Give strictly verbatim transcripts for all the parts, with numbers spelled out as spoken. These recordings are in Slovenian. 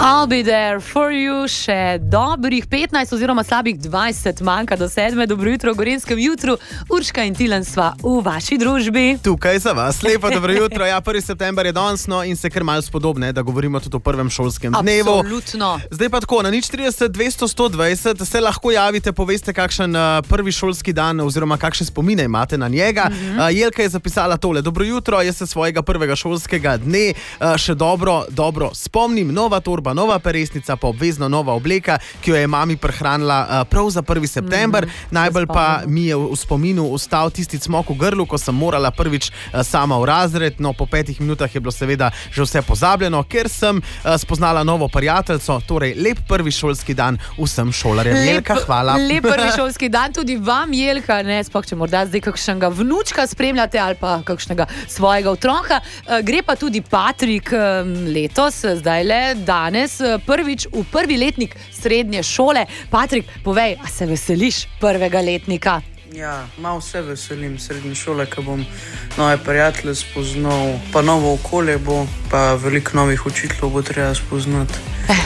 I'll be there for you. Še dobrih petnajst oziroma slabih dvajset manjka do sedme. Dobro jutro v Gorenjskem jutru. Urška in Tilen sva v vaši družbi. Tukaj za vas. Lepo dobro jutro. Ja, prvi september je danes, no, in se kar malo spodobne, da govorimo tudi o prvem šolskem dnevu. Absolutno. Zdaj pa tako, na nič trideset dvesto sto dvajset se lahko javite, poveste, kakšen uh, prvi šolski dan oziroma kakšne spomine imate na njega. Mm-hmm. uh, Jelka je zapisala tole: dobro jutro, jaz se svojega prvega šolskega dne uh, še dobro, dobro spomnim. Nova torba, nova peresnica, pa obvezno nova obleka, ki jo je mami prehranila uh, prav za prvi september. Mm-hmm. Najbolj pa mi je v spominu ostal tisti cmok v grlu, ko sem morala prvič uh, sama v razred. No, po petih minutah je bilo seveda že vse pozabljeno, ker sem uh, spoznala novo prijateljico. Torej, lep prvi šolski dan vsem šolarjem. Lep, Jelka, hvala. Lep prvi šolski dan tudi vam, Jelka, ne, sploh če morda zdaj kakšnega vnučka spremljate ali pa kakšnega svojega otroka. Uh, gre pa tudi Patrik uh, letos, zdaj le danes, uh, prvič v prvi letnik srednje šole. Patrik, povej, a se veseliš prvega letnika? Ja, malo se veselim srednje šole, ker bom nove prijatelje spoznal, pa novo okolje bo, pa veliko novih učiteljev bo treba spoznati,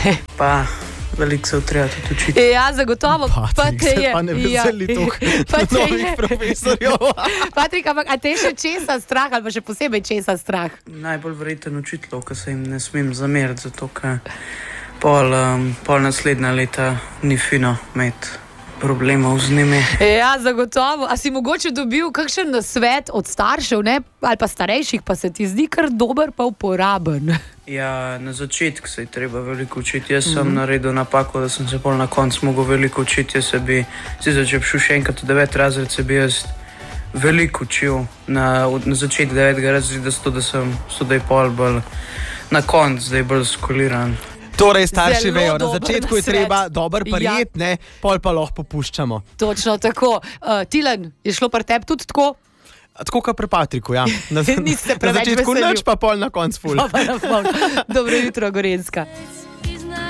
pa veliko se bo treba tudi učiti. Ja, zagotovo. Patrik, pa se pa ne veseli ja. toh novih profesorjev. Patrik, ampak a te še česa strah, ali pa še posebej česa strah? Najbolj verjeten učiteljev, ker se jim ne smem zameriti, zato ker pol, um, pol naslednja leta ni fino imeti problemov z njimi. Ja, zagotovo. A si mogoče dobil kakšen nasvet od staršev, ne? Ali pa starejših, pa se ti zdi kar dober pa uporaben? Ja, na začetku se je treba veliko učiti. Jaz sem mm-hmm. naredil napako, da sem se pol na koncu mogel veliko učiti. Jaz se bi, sicer če bi šel še enkrat v devet razred, se bi jaz veliko učil. Na, na začetku devetega razreda, zato da sem zdaj pol bolj na koncu, zdaj bolj skoliran. Torej, starši vejo, na začetku je treba dober prijet, ja. ne, pol pa lahko popuščamo. Točno tako. Uh, Tilen, je šlo pri tebi tudi tako? Tako kot pri Patriku, ja. Na, Niste na začetku veselil. Nič, pa pol na koncu ful. Dobro jutro, Gorenjska.